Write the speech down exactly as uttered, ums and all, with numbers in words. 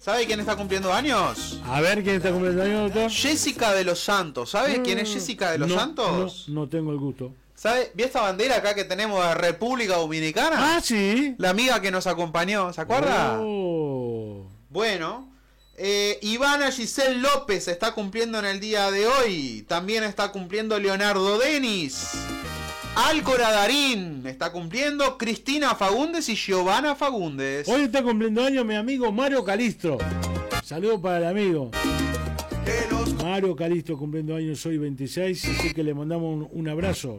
¿Sabe quién está cumpliendo años? A ver, ¿quién está cumpliendo años, doctor? Jessica de los Santos. ¿Sabe Mm, quién es Jessica de los no, Santos? No, no tengo el gusto. ¿Sabe? ¿Vio esta bandera acá que tenemos de República Dominicana? Ah, sí. La amiga que nos acompañó, ¿se acuerda? Oh. Bueno, eh, Ivana Giselle López está cumpliendo en el día de hoy. También está cumpliendo Leonardo Denis. Alcora Darín está cumpliendo. Cristina Fagundes y Giovanna Fagundes. Hoy está cumpliendo años mi amigo Mario Calistro. Saludos para el amigo. Mario Calistro cumpliendo años hoy veintiséis, así que le mandamos un, un abrazo.